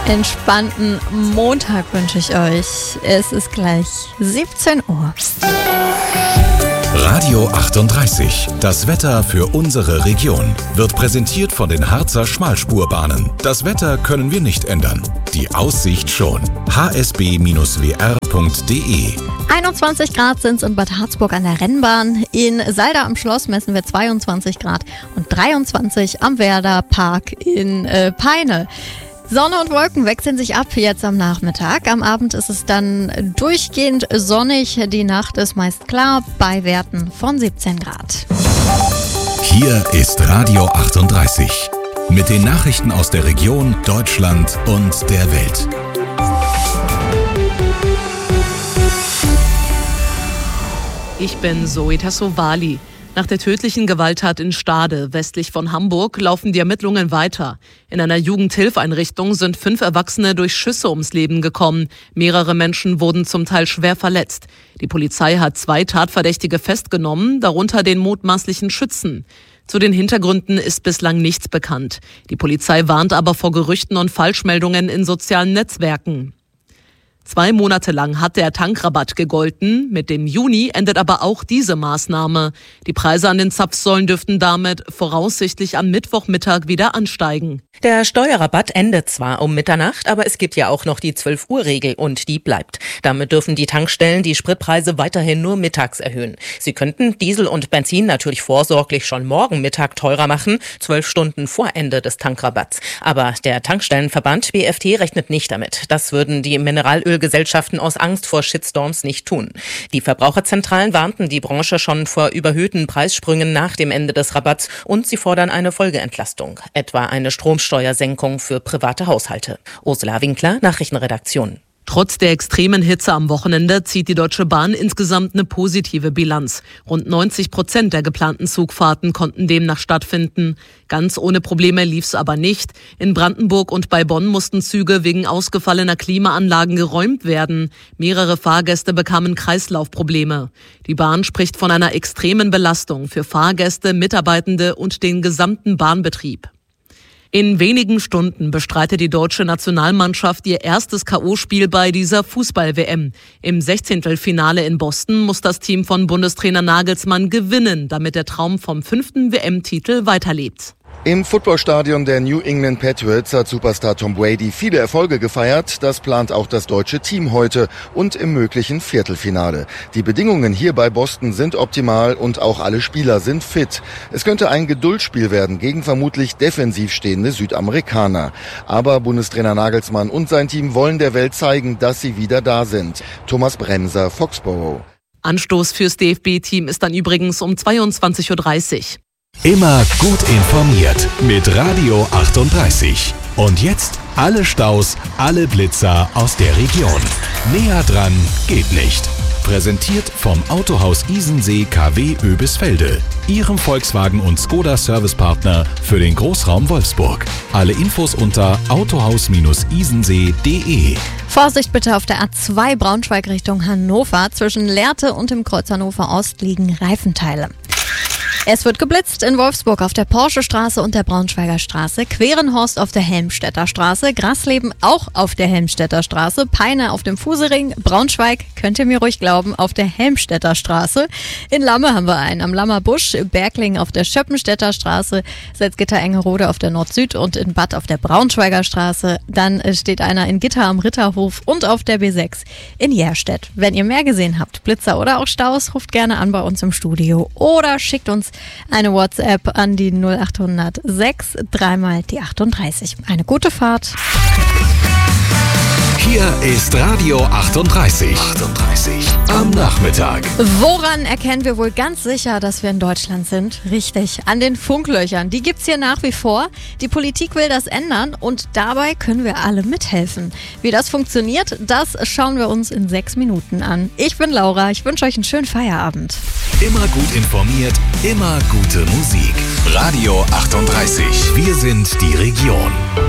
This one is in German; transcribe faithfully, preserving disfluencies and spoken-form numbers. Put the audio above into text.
entspannten Montag wünsche ich euch. Es ist gleich siebzehn Uhr. Radio achtunddreißig. Das Wetter für unsere Region wird präsentiert von den Harzer Schmalspurbahnen. Das Wetter können wir nicht ändern. Die Aussicht schon. h s b w r punkt d e einundzwanzig Grad sind es in Bad Harzburg an der Rennbahn. In Salda am Schloss messen wir zweiundzwanzig Grad und dreiundzwanzig am Werder Park in äh, Peine. Sonne und Wolken wechseln sich ab jetzt am Nachmittag. Am Abend ist es dann durchgehend sonnig. Die Nacht ist meist klar bei Werten von siebzehn Grad. Hier ist Radio achtunddreißig. Mit den Nachrichten aus der Region, Deutschland und der Welt. Ich bin Zoe Tassovali. Nach der tödlichen Gewalttat in Stade, westlich von Hamburg, laufen die Ermittlungen weiter. In einer Jugendhilfeinrichtung sind fünf Erwachsene durch Schüsse ums Leben gekommen. Mehrere Menschen wurden zum Teil schwer verletzt. Die Polizei hat zwei Tatverdächtige festgenommen, darunter den mutmaßlichen Schützen. Zu den Hintergründen ist bislang nichts bekannt. Die Polizei warnt aber vor Gerüchten und Falschmeldungen in sozialen Netzwerken. Zwei Monate lang hat der Tankrabatt gegolten. Mit dem Juni endet aber auch diese Maßnahme. Die Preise an den Zapfsäulen dürften damit voraussichtlich am Mittwochmittag wieder ansteigen. Der Steuerrabatt endet zwar um Mitternacht, aber es gibt ja auch noch die zwölf Uhr Regel und die bleibt. Damit dürfen die Tankstellen die Spritpreise weiterhin nur mittags erhöhen. Sie könnten Diesel und Benzin natürlich vorsorglich schon morgen Mittag teurer machen, zwölf Stunden vor Ende des Tankrabatts. Aber der Tankstellenverband B F T rechnet nicht damit. Das würden die Mineralölgesellschaften aus Angst vor Shitstorms nicht tun. Die Verbraucherzentralen warnten die Branche schon vor überhöhten Preissprüngen nach dem Ende des Rabatts und sie fordern eine Folgeentlastung, etwa eine Stromsteuersenkung für private Haushalte. Ursula Winkler, Nachrichtenredaktion. Trotz der extremen Hitze am Wochenende zieht die Deutsche Bahn insgesamt eine positive Bilanz. Rund neunzig Prozent der geplanten Zugfahrten konnten demnach stattfinden. Ganz ohne Probleme lief's aber nicht. In Brandenburg und bei Bonn mussten Züge wegen ausgefallener Klimaanlagen geräumt werden. Mehrere Fahrgäste bekamen Kreislaufprobleme. Die Bahn spricht von einer extremen Belastung für Fahrgäste, Mitarbeitende und den gesamten Bahnbetrieb. In wenigen Stunden bestreitet die deutsche Nationalmannschaft ihr erstes K O-Spiel bei dieser Fußball-W M. Im Sechzehntelfinale in Boston muss das Team von Bundestrainer Nagelsmann gewinnen, damit der Traum vom fünften W M-Titel weiterlebt. Im Footballstadion der New England Patriots hat Superstar Tom Brady viele Erfolge gefeiert. Das plant auch das deutsche Team heute und im möglichen Viertelfinale. Die Bedingungen hier bei Boston sind optimal und auch alle Spieler sind fit. Es könnte ein Geduldsspiel werden gegen vermutlich defensiv stehende Südamerikaner. Aber Bundestrainer Nagelsmann und sein Team wollen der Welt zeigen, dass sie wieder da sind. Thomas Bremser, Foxborough. Anstoß fürs D F B-Team ist dann übrigens um zweiundzwanzig Uhr dreißig. Immer gut informiert mit Radio achtunddreißig. Und jetzt alle Staus, alle Blitzer aus der Region. Näher dran geht nicht. Präsentiert vom Autohaus Isensee K W Oebisfelde, Ihrem Volkswagen und Skoda Servicepartner für den Großraum Wolfsburg. Alle Infos unter autohaus isensee punkt de. Vorsicht bitte auf der A zwei Braunschweig Richtung Hannover. Zwischen Lehrte und dem Kreuz Hannover Ost liegen Reifenteile. Es wird geblitzt in Wolfsburg auf der Porschestraße und der Braunschweiger Straße, Querenhorst auf der Helmstedter Straße, Grasleben auch auf der Helmstedter Straße, Peine auf dem Fusering, Braunschweig, könnt ihr mir ruhig glauben, auf der Helmstedter Straße. In Lamme haben wir einen am Lammer Busch, Bergling auf der Schöppenstädter Straße, Salzgitter-Engerode auf der Nord-Süd und in Bad auf der Braunschweiger Straße. Dann steht einer in Gitter am Ritterhof und auf der B sechs in Järstedt. Wenn ihr mehr gesehen habt, Blitzer oder auch Staus, ruft gerne an bei uns im Studio oder schickt uns eine WhatsApp an die null acht null null sechs, dreimal die achtunddreißig. Eine gute Fahrt. Hier ist Radio achtunddreißig. achtunddreißig am Nachmittag. Woran erkennen wir wohl ganz sicher, dass wir in Deutschland sind? Richtig, an den Funklöchern. Die gibt's hier nach wie vor. Die Politik will das ändern und dabei können wir alle mithelfen. Wie das funktioniert, das schauen wir uns in sechs Minuten an. Ich bin Laura, ich wünsche euch einen schönen Feierabend. Immer gut informiert, immer gute Musik. Radio achtunddreißig. Wir sind die Region.